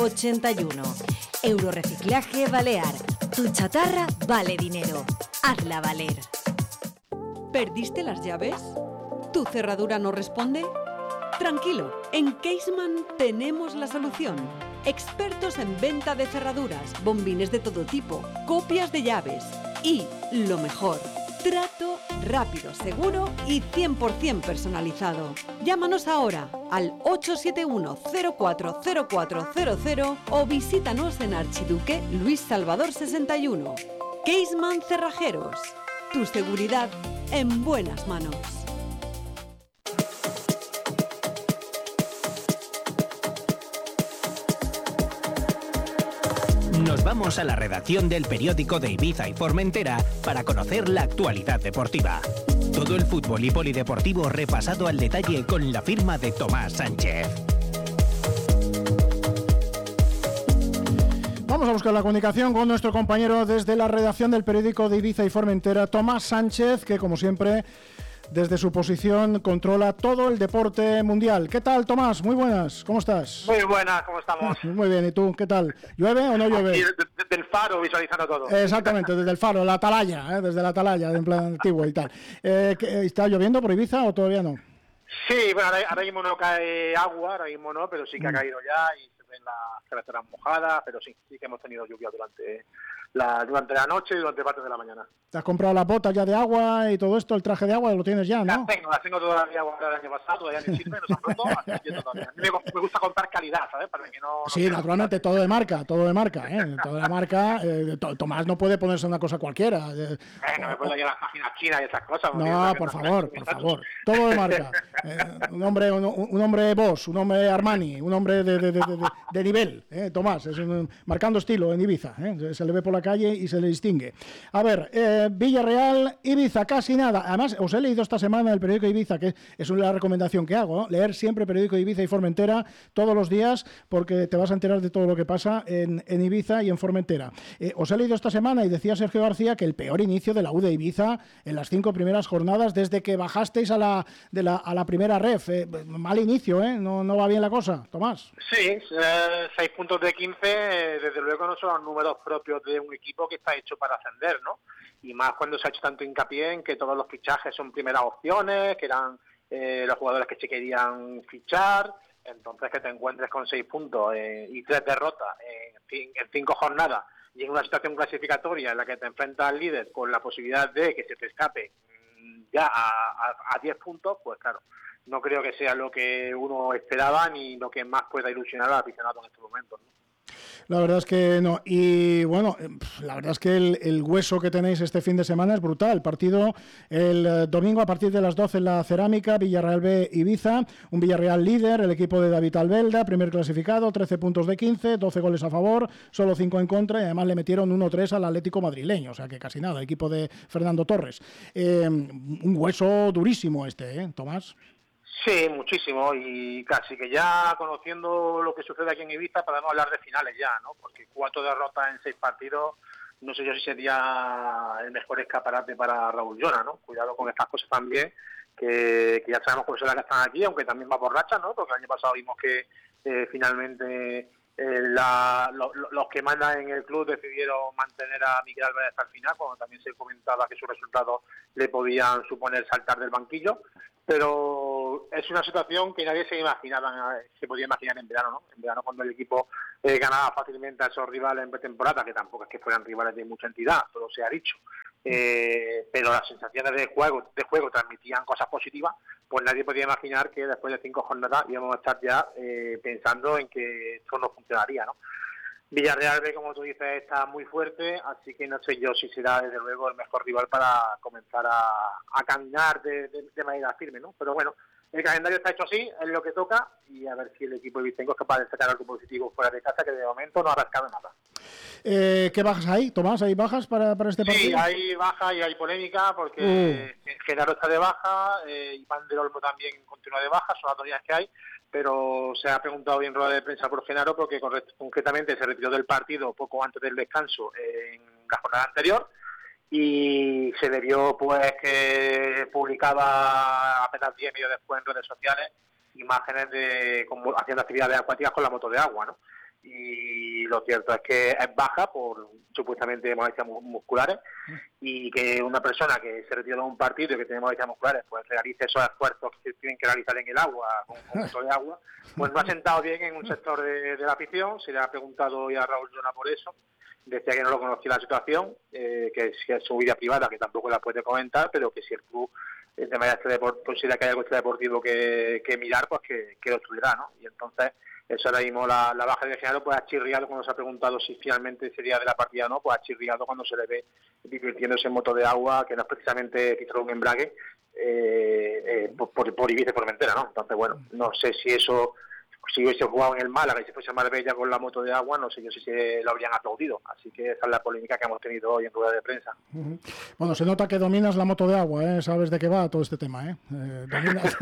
81. Euroreciclaje Balear. Tu chatarra vale dinero. Hazla valer. ¿Perdiste las llaves? ¿Tu cerradura no responde? Tranquilo, en Caseman tenemos la solución. Expertos en venta de cerraduras, bombines de todo tipo, copias de llaves y, lo mejor, trato rápido, seguro y 100% personalizado. Llámanos ahora al 871-040400 o visítanos en Archiduque Luis Salvador 61. Caseman Cerrajeros. Tu seguridad en buenas manos. Nos vamos a la redacción del periódico de Ibiza y Formentera para conocer la actualidad deportiva. Todo el fútbol y polideportivo repasado al detalle con la firma de Tomás Sánchez. Vamos a buscar la comunicación con nuestro compañero desde la redacción del periódico de Ibiza y Formentera, Tomás Sánchez, que como siempre, desde su posición, controla todo el deporte mundial. ¿Qué tal, Tomás? Muy buenas, ¿cómo estás? Muy buenas, ¿cómo estamos? Muy bien, ¿y tú? ¿Qué tal? ¿Llueve o no llueve? Aquí, desde el faro, visualizando todo. Exactamente, desde el faro, la atalaya, desde la atalaya, en plan antiguo y tal. ¿Está lloviendo por Ibiza o todavía no? Sí, bueno, ahora mismo no cae agua, ahora mismo no, pero sí que ha caído ya y se ven las carreteras mojadas, pero sí que hemos tenido lluvia durante la noche y durante parte de la mañana. ¿Te has comprado las botas ya de agua y todo esto? El traje de agua lo tienes ya, ¿no? Las tengo todavía guardadas del año pasado, todavía me sirve, no se han roto, así que todavía. A mí me gusta comprar calidad, ¿sabes? Para que no sí, naturalmente, todo de marca, Todo de marca. Tomás no puede ponerse una cosa cualquiera. No me puedo ir a las páginas chinas y esas cosas. No, por favor. Todo de marca. Un hombre Boss, un hombre Armani, un hombre de nivel, Tomás, marcando estilo en Ibiza, se le ve por la calle y se le distingue. A ver, Villarreal, Ibiza, casi nada. Además, os he leído esta semana el periódico Ibiza, que es una recomendación que hago, ¿no? Leer siempre periódico Ibiza y Formentera todos los días, porque te vas a enterar de todo lo que pasa en Ibiza y en Formentera. Os he leído esta semana y decía Sergio García que el peor inicio de la U de Ibiza en las 5 primeras jornadas desde que bajasteis a la primera ref. Mal inicio, no va bien la cosa, Tomás. Sí, 6 puntos de 15, desde luego no son los números propios de un equipo que está hecho para ascender, ¿no? Y más cuando se ha hecho tanto hincapié en que todos los fichajes son primeras opciones, que eran los jugadores que se querían fichar. Entonces que te encuentres con 6 puntos y 3 derrotas en 5 jornadas y en una situación clasificatoria en la que te enfrentas al líder con la posibilidad de que se te escape ya a 10 puntos, pues claro, no creo que sea lo que uno esperaba ni lo que más pueda ilusionar al aficionado en estos momentos, ¿no? La verdad es que no. Y bueno, la verdad es que el hueso que tenéis este fin de semana es brutal. Partido el domingo a partir de las 12 en la Cerámica, Villarreal B, Ibiza. Un Villarreal líder, el equipo de David Albelda, primer clasificado, 13 puntos de 15, 12 goles a favor, solo 5 en contra y además le metieron 1-3 al Atlético madrileño, o sea que casi nada, equipo de Fernando Torres. Un hueso durísimo Tomás. Sí, muchísimo, y casi que ya conociendo lo que sucede aquí en Ibiza podemos hablar de finales ya, ¿no? Porque 4 derrotas en 6 partidos, no sé yo si sería el mejor escaparate para Raúl Llona, ¿no? Cuidado con estas cosas también, que ya sabemos cómo son las que están aquí, aunque también va por racha, ¿no? Porque el año pasado vimos que finalmente los que mandan en el club decidieron mantener a Miguel Álvarez hasta el final, cuando también se comentaba que sus resultados le podían suponer saltar del banquillo. Pero es una situación que nadie se podía imaginar en verano, ¿no? En verano cuando el equipo ganaba fácilmente a esos rivales en pretemporada, que tampoco es que fueran rivales de mucha entidad, todo se ha dicho. Pero las sensaciones de juego transmitían cosas positivas, pues nadie podía imaginar que después de 5 jornadas íbamos a estar ya pensando en que esto no funcionaría, ¿no? Villarreal B, como tú dices, está muy fuerte, así que no sé yo si será desde luego el mejor rival para comenzar a caminar de manera firme, ¿no? Pero bueno, el calendario está hecho así, es lo que toca, y a ver si el equipo ibicenco es capaz de sacar algo positivo fuera de casa, que de momento no ha rascado nada. ¿Qué bajas hay, Tomás? ¿Hay bajas para este partido? Sí, hay baja y hay polémica, porque Genaro está de baja, Iván del Olmo también continúa de baja, son las 2 días que hay, pero se ha preguntado bien en rueda de prensa por Genaro, porque concretamente se retiró del partido poco antes del descanso en la jornada anterior, y se le vio pues que publicaba apenas 10 minutos después en redes sociales imágenes de como haciendo actividades acuáticas con la moto de agua, ¿no? y lo cierto es que es baja por supuestamente molestias musculares, y que una persona que se retira de un partido y que tiene molestias musculares pues realice esos esfuerzos que tienen que realizar en el agua con mucho de agua, pues no ha sentado bien en un sector de la afición. Se le ha preguntado hoy a Raúl Llona por eso. Decía que no lo conocía la situación, que si es su vida privada, que tampoco la puede comentar, pero que si el club de manera considera que hay algo deportivo que mirar, pues que lo estudiará, ¿no? Y entonces eso ahora mismo la baja de Genaro pues ha chirriado cuando se ha preguntado si finalmente sería de la partida o no, pues ha chirriado cuando se le ve divirtiéndose en moto de agua, que no es precisamente quizá un embrague, por Ibiza y Formentera, ¿no? Entonces, bueno, no sé si eso, si hubiese jugado en el Málaga y si fuese Marbella con la moto de agua, no sé yo si se lo habrían aplaudido. Así que esa es la polémica que hemos tenido hoy en rueda de prensa. Bueno, se nota que dominas la moto de agua, ¿eh? Sabes de qué va todo este tema, ¿eh? Dominas.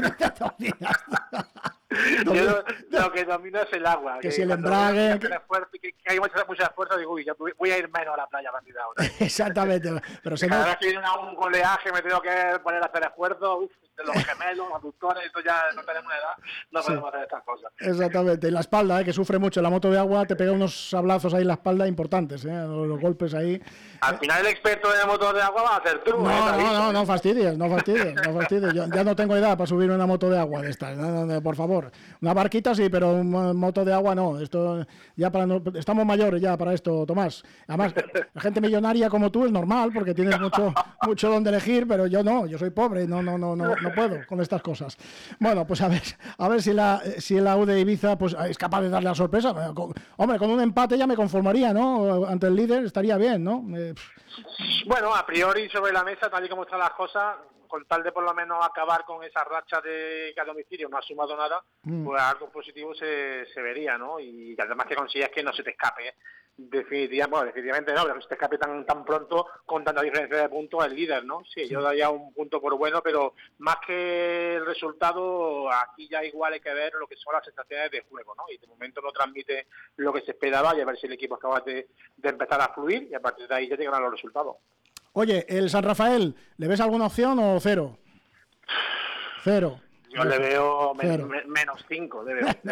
Lo que domina es el agua. Que si el embrague... Que hay mucho esfuerzo, digo, uy, ya voy a ir menos a la playa a partir de ahora. Exactamente. Pero cada vez que viene un goleaje me tengo que poner a hacer esfuerzo, de los gemelos, los aductores, esto ya no tenemos edad, no podemos hacer estas cosas. Exactamente. En la espalda, que sufre mucho la moto de agua, te pega unos sablazos ahí en la espalda importantes, los golpes ahí. Al final el experto de moto de agua va a ser tú. No fastidies. Yo ya no tengo edad para subir una moto de agua de estas, por favor. Una barquita sí, pero una moto de agua no. Esto ya estamos mayores ya para esto, Tomás. Además, la gente millonaria como tú es normal porque tienes mucho donde elegir, pero yo no, yo soy pobre, no puedo con estas cosas. Bueno, pues a ver si la U de Ibiza pues es capaz de darle la sorpresa. Hombre, con un empate ya me conformaría, ¿no? Ante el líder estaría bien, ¿no? Bueno, a priori sobre la mesa, tal y como están las cosas, con tal de por lo menos acabar con esa racha de que a domicilio no ha sumado nada, pues algo positivo se vería, ¿no? Y además que consigas que no se te escape, definitivamente no, pero que se te escape tan pronto con tanta diferencia de puntos el líder, ¿no? Sí, yo daría un punto por bueno, pero más que el resultado, aquí ya igual hay que ver lo que son las sensaciones de juego, ¿no? Y de momento no transmite lo que se esperaba, y a ver si el equipo acaba de empezar a fluir, y a partir de ahí ya llegarán los resultados. Oye, ¿el San Rafael, le ves alguna opción o cero? Cero. Yo le veo menos 5,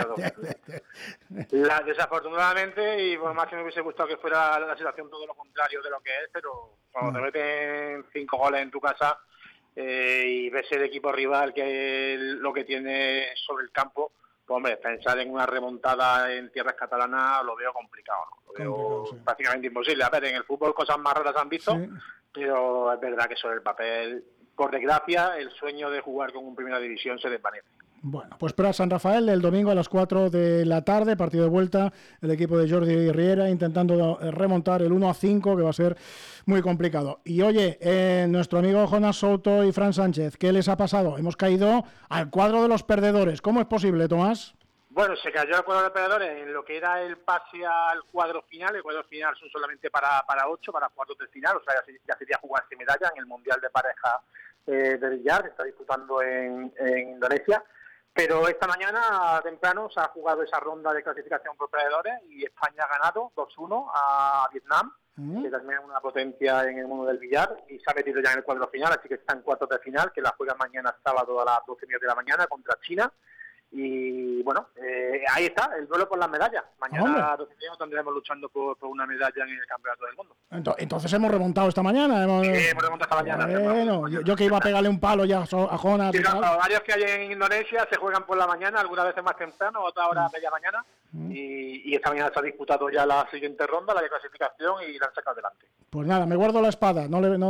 desafortunadamente, y por más que me hubiese gustado que fuera la situación todo lo contrario de lo que es, pero cuando te meten 5 goles en tu casa y ves el equipo rival que lo que tiene sobre el campo, pues hombre, pensar en una remontada en tierras catalanas lo veo complicado, ¿no? Lo veo prácticamente imposible. A ver, en el fútbol cosas más raras han visto, pero es verdad que sobre el papel, por desgracia, el sueño de jugar con un Primera División se desvanece. Bueno, pues para San Rafael el domingo a las 4 de la tarde, partido de vuelta, el equipo de Jordi Riera intentando remontar el 1-5, que va a ser muy complicado. Y oye, nuestro amigo Jonas Souto y Fran Sánchez, ¿qué les ha pasado? Hemos caído al cuadro de los perdedores. ¿Cómo es posible, Tomás? Bueno, se cayó el cuadro de perdedores en lo que era el pase al cuadro final. El cuadro final son solamente para 8, para cuartos de final, o sea, ya sería jugarse medalla en el Mundial de Pareja de billar, que está disputando en Indonesia. Pero esta mañana temprano se ha jugado esa ronda de clasificación por perdedores y España ha ganado 2-1 a Vietnam, que también es una potencia en el mundo del billar, y se ha metido ya en el cuadro final, así que está en cuartos de final, que la juega mañana sábado a las 12:30 de la mañana contra China. Y bueno, ahí está, el duelo por las medallas. Mañana tendremos luchando por una medalla en el Campeonato del Mundo. Entonces hemos remontado esta mañana. Sí, hemos remontado esta mañana. Bueno, yo que iba a pegarle un palo ya a Jonas. Sí, los varios que hay en Indonesia se juegan por la mañana, algunas veces más temprano, otra hora media mañana. Y esta mañana se ha disputado ya la siguiente ronda, la de clasificación, y la han sacado adelante. Pues nada, me guardo la espada. No le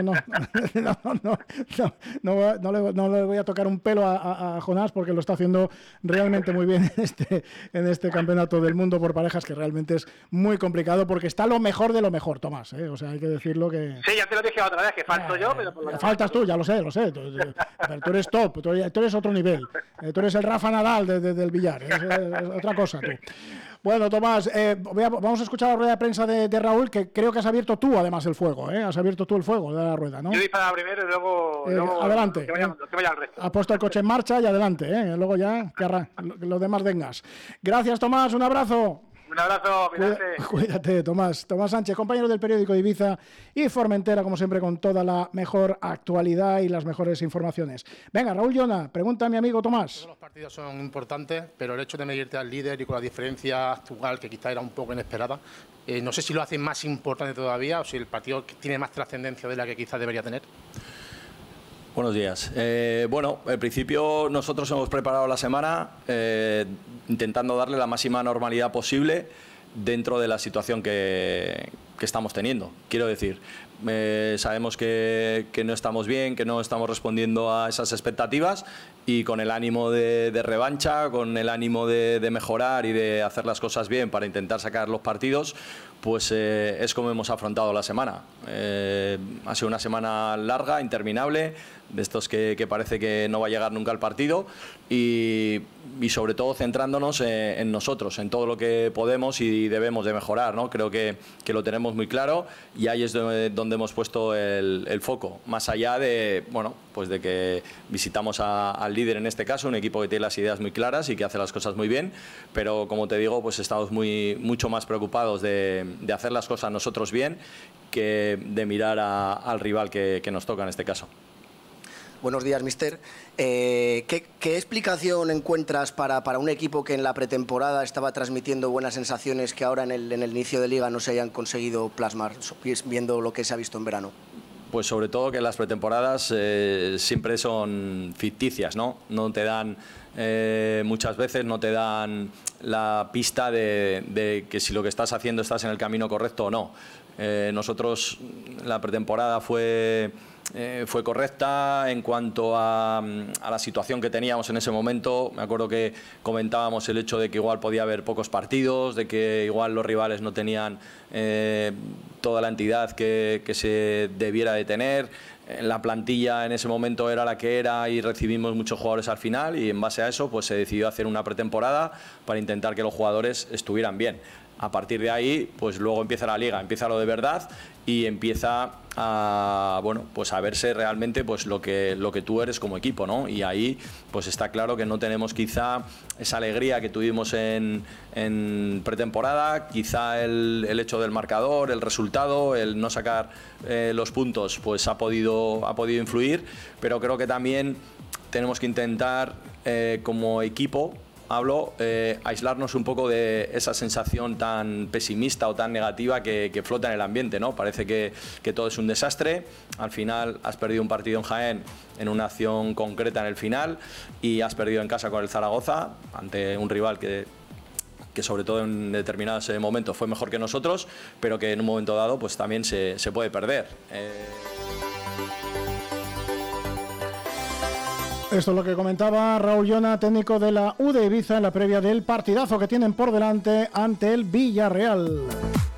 voy a tocar un pelo a Jonás, porque lo está haciendo realmente muy bien en este campeonato del mundo por parejas, que realmente es muy complicado, porque está lo mejor de lo mejor, Tomás, O sea, hay que decirlo que... Sí, ya te lo dije otra vez, que falto yo, pero... Por faltas tú, ya lo sé. Pero tú eres top, tú eres otro nivel. Tú eres el Rafa Nadal del billar, es otra cosa tú. Bueno, Tomás, vamos a escuchar la rueda de prensa de Raúl, que creo que has abierto tú además el fuego, Has abierto tú el fuego de la rueda, ¿no? Yo disparaba primero y luego adelante. Que vaya el resto. Has puesto el coche en marcha y adelante, Luego ya que los demás vengas. Gracias, Tomás, un abrazo. Un abrazo, cuídate, Tomás. Tomás Sánchez, compañero del periódico de Ibiza y Formentera, como siempre, con toda la mejor actualidad y las mejores informaciones. Venga, Raúl Llona, pregunta a mi amigo Tomás. Todos los partidos son importantes, pero el hecho de medirte al líder y con la diferencia actual, que quizá era un poco inesperada, no sé si lo hace más importante todavía o si el partido tiene más trascendencia de la que quizás debería tener. Buenos días. Bueno, al principio nosotros hemos preparado la semana intentando darle la máxima normalidad posible dentro de la situación que estamos teniendo. Quiero decir, sabemos que no estamos bien, que no estamos respondiendo a esas expectativas y con el ánimo de revancha, con el ánimo de mejorar y de hacer las cosas bien para intentar sacar los partidos, pues es como hemos afrontado la semana. Ha sido una semana larga, interminable, de estos que parece que no va a llegar nunca al partido y sobre todo centrándonos en nosotros, en todo lo que podemos y debemos de mejorar, ¿no? Creo que lo tenemos muy claro y ahí es donde hemos puesto el foco, más allá de, bueno, pues de que visitamos al líder en este caso, un equipo que tiene las ideas muy claras y que hace las cosas muy bien, pero como te digo, pues estamos mucho más preocupados de hacer las cosas nosotros bien que de mirar al rival que nos toca en este caso. Buenos días, mister. ¿Qué explicación encuentras para un equipo que en la pretemporada estaba transmitiendo buenas sensaciones que ahora en el inicio de liga no se hayan conseguido plasmar, viendo lo que se ha visto en verano? Pues sobre todo que las pretemporadas siempre son ficticias, ¿no? No te dan, muchas veces no te dan la pista de que si lo que estás haciendo estás en el camino correcto o no. Nosotros, la pretemporada fue correcta en cuanto a la situación que teníamos en ese momento. Me acuerdo que comentábamos el hecho de que igual podía haber pocos partidos, de que igual los rivales no tenían toda la entidad que se debiera de tener. La plantilla en ese momento era la que era y recibimos muchos jugadores al final y en base a eso pues se decidió hacer una pretemporada para intentar que los jugadores estuvieran bien. A partir de ahí, pues luego empieza la liga, empieza lo de verdad y empieza a, bueno, pues a verse realmente pues lo que tú eres como equipo, ¿no? Y ahí pues está claro que no tenemos quizá esa alegría que tuvimos en pretemporada, quizá el hecho del marcador, el resultado, el no sacar los puntos, pues ha podido influir, pero creo que también tenemos que intentar como equipo, aislarnos un poco de esa sensación tan pesimista o tan negativa que flota en el ambiente, ¿no? Parece que todo es un desastre. Al final has perdido un partido en Jaén en una acción concreta en el final y has perdido en casa con el Zaragoza ante un rival que sobre todo en determinados momentos fue mejor que nosotros, pero que en un momento dado pues también se puede perder. Esto es lo que comentaba Raúl Llona, técnico de la U de Ibiza, en la previa del partidazo que tienen por delante ante el Villarreal.